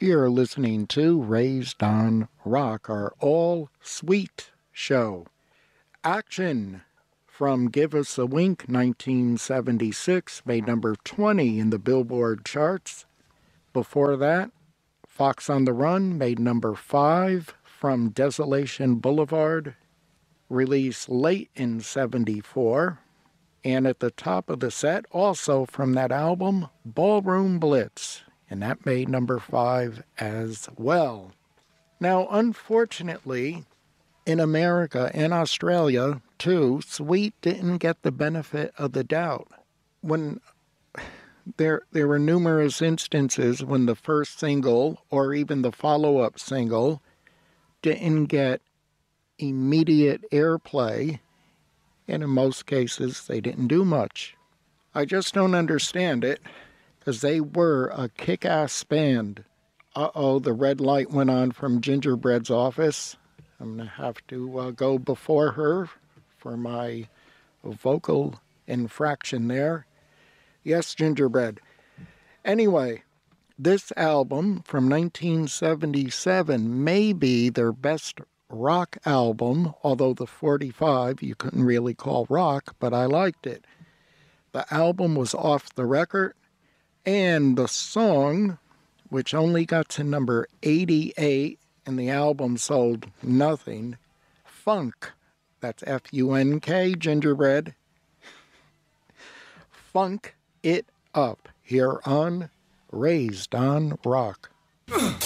You're listening to Raised on Rock, our all-sweet show. Action from Give Us a Wink, 1976, made number 20 in the Billboard charts. Before that, Fox on the Run made number 5 from Desolation Boulevard, released late in 74. And at the top of the set, also from that album, Ballroom Blitz, and that made number 5 as well. Now, unfortunately, in America and Australia, too, Sweet didn't get the benefit of the doubt. When there were numerous instances when the first single or even the follow-up single didn't get immediate airplay, and in most cases, they didn't do much. I just don't understand it, because they were a kick-ass band. Uh-oh, the red light went on from Gingerbread's office. I'm going to have to go before her for my vocal infraction there. Yes, Gingerbread. Anyway, this album from 1977 may be their best rock album, although the 45 you couldn't really call rock, but I liked it. The album was off the record, and the song, which only got to number 88, and the album sold nothing, Funk, that's F-U-N-K, Gingerbread, Funk It Up, here on Raised on Rock.